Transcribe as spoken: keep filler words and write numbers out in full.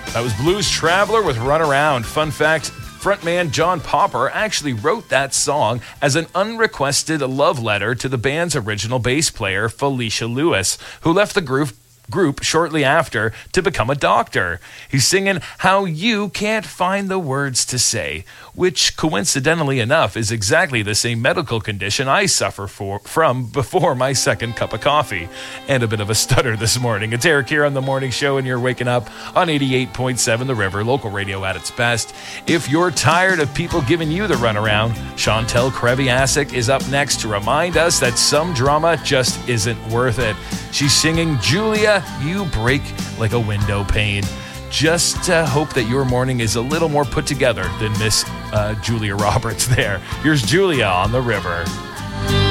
That was Blues Traveler with Run Around. Fun fact, frontman John Popper actually wrote that song as an unrequested love letter to the band's original bass player, Felicia Lewis, who left the group group shortly after to become a doctor. He's singing how you can't find the words to say, which coincidentally enough is exactly the same medical condition I suffer for, from before my second cup of coffee. And a bit of a stutter this morning. It's Eric here on The Morning Show, and you're waking up on eighty-eight point seven The River, local radio at its best. If you're tired of people giving you the runaround, Chantel Kreviasek is up next to remind us that some drama just isn't worth it. She's singing Julia, You Break Like a Window Pane. Just uh, hope that your morning is a little more put together than Miss uh, Julia Roberts there. Here's Julia on The River.